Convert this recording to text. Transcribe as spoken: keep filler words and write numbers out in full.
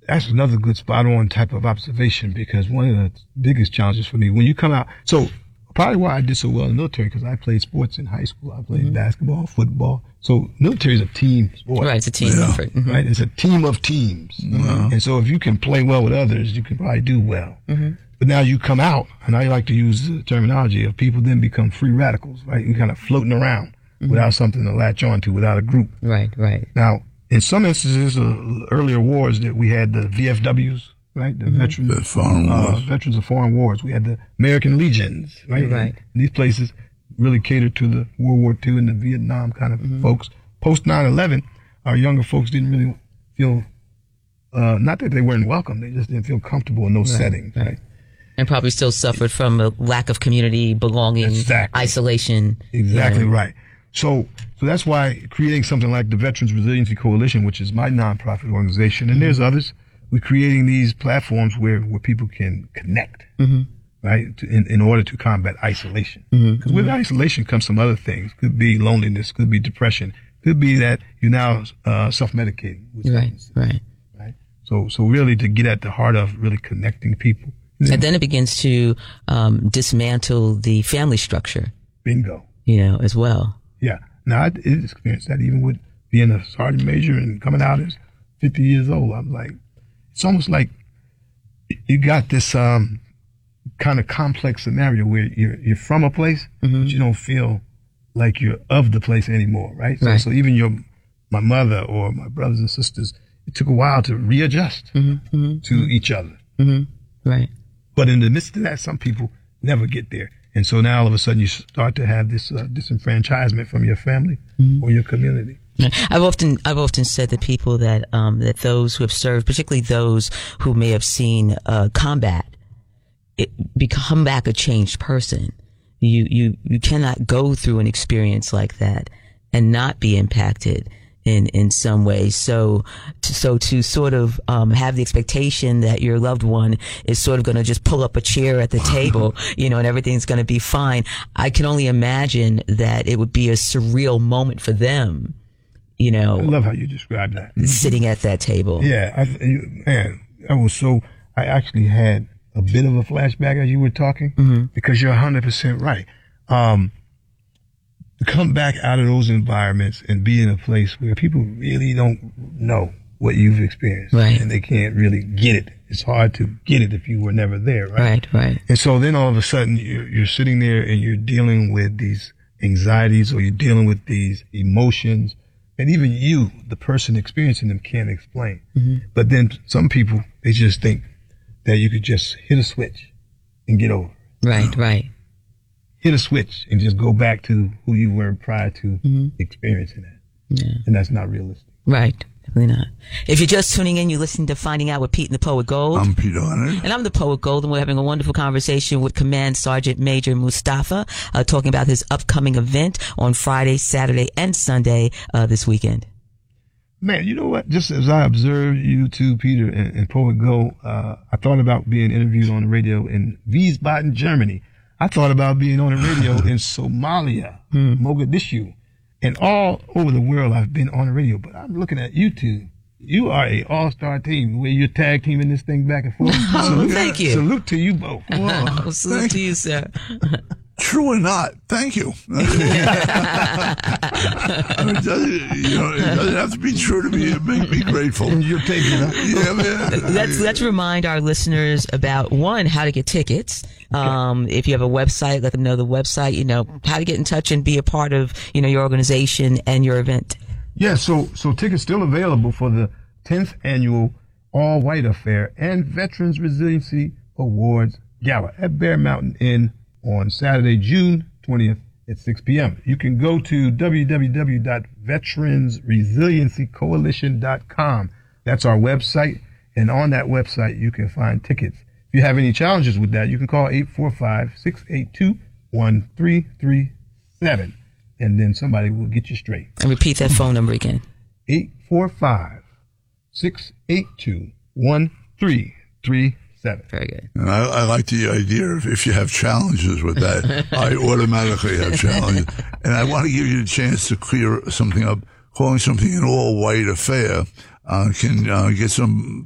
that's another good spot on type of observation, because one of the biggest challenges for me when you come out, so probably why I did so well in the military, because I played sports in high school. I played mm-hmm. basketball, football. So military is a team sport. Right, it's a team yeah. effort. Mm-hmm. Right, it's a team of teams. Mm-hmm. And so if you can play well with others, you can probably do well. Mm-hmm. But now you come out, and I like to use the terminology of people then become free radicals, right? You're kind of floating around mm-hmm. without something to latch on to, without a group. Right, right. Now, in some instances, uh, earlier wars that we had the V F Ws, right? The mm-hmm. veterans, the foreign uh, wars. veterans of foreign wars. We had the American Legions, right? Right. And these places really catered to the World War Two and the Vietnam kind of mm-hmm. folks. Post nine eleven, our younger folks didn't really feel, uh, not that they weren't welcome, they just didn't feel comfortable in those right, settings, right? right? And probably still suffered from a lack of community, belonging, exactly. isolation. Exactly you know. right. So, so that's why creating something like the Veterans Resiliency Coalition, which is my nonprofit organization, and mm-hmm. there's others, we're creating these platforms where, where people can connect, mm-hmm. right, to, in, in order to combat isolation. Because mm-hmm. with isolation comes some other things. Could be loneliness, could be depression, could be that you're now uh, self-medicating. Right, right. Right. So, so really to get at the heart of really connecting people. And then it begins to um, dismantle the family structure. Bingo. You know, as well. Yeah. Now, I did experience that even with being a sergeant major and coming out as fifty years old. I'm like, it's almost like you got this um, kind of complex scenario where you're, you're from a place, mm-hmm. but you don't feel like you're of the place anymore, right? So, right. so even your, my mother or my brothers and sisters, it took a while to readjust mm-hmm. Mm-hmm. to each other. Mm-hmm. Right. But in the midst of that, some people never get there. And so now all of a sudden you start to have this uh, disenfranchisement from your family mm-hmm. or your community. I've often, I've often said that people that, um, that those who have served, particularly those who may have seen, uh, combat, it, become back a changed person. You, you, you cannot go through an experience like that and not be impacted in, in some way. So, to, so to sort of, um, have the expectation that your loved one is sort of going to just pull up a chair at the table, you know, and everything's going to be fine. I can only imagine that it would be a surreal moment for them, you know. I love how you describe that. Sitting at that table. Yeah. I, you, man, I was so, I actually had a bit of a flashback as you were talking mm-hmm. because you're one hundred percent right. Um, to come back out of those environments and be in a place where people really don't know what you've experienced. Right. And they can't really get it. It's hard to get it if you were never there, right? Right, right. And so then all of a sudden you're, you're sitting there and you're dealing with these anxieties or you're dealing with these emotions, and even you, the person experiencing them, can't explain. Mm-hmm. But then some people, they just think that you could just hit a switch and get over it. Right, right. Hit a switch and just go back to who you were prior to mm-hmm. experiencing it. Yeah. And that's not realistic. Right. Definitely not. If you're just tuning in, you're listening to Finding Out with Pete and the Poet Gold. I'm Pete Arnott. And I'm the Poet Gold, and we're having a wonderful conversation with Command Sergeant Major Mustafa, uh, talking about his upcoming event on Friday, Saturday, and Sunday, uh, this weekend. Man, you know what? Just as I observed you two, Peter and, and Poet Gold, uh, I thought about being interviewed on the radio in Wiesbaden, Germany. I thought about being on the radio in Somalia, hmm. Mogadishu, and all over the world I've been on the radio. But I'm looking at you two. You are a all-star team where you're tag teaming this thing back and forth. Oh, salute, thank you. Salute to you both. Whoa, salute thank to you, sir. True or not, thank you. I mean, it, doesn't, you know, it doesn't have to be true to be, make me grateful. You're taking it. Yeah, man. Let's, let's remind our listeners about, one, how to get tickets. Um, if you have a website, let them know the website, you know, how to get in touch and be a part of, you know, your organization and your event. Yeah, so, so tickets still available for the tenth annual All White Affair and Veterans Resiliency Awards Gala at Bear Mountain Inn on Saturday, June twentieth at six p.m. You can go to w w w dot veterans resiliency coalition dot com. That's our website, and on that website you can find tickets. If you have any challenges with that, you can call eight four five, six eight two, one three three seven, and then somebody will get you straight. And repeat that phone number again. eight four five, six eight two, one three three seven. Very good. And I, I like the idea of if you have challenges with that, I automatically have challenges. And I want to give you a chance to clear something up. Calling something an all-white affair uh, can uh, get some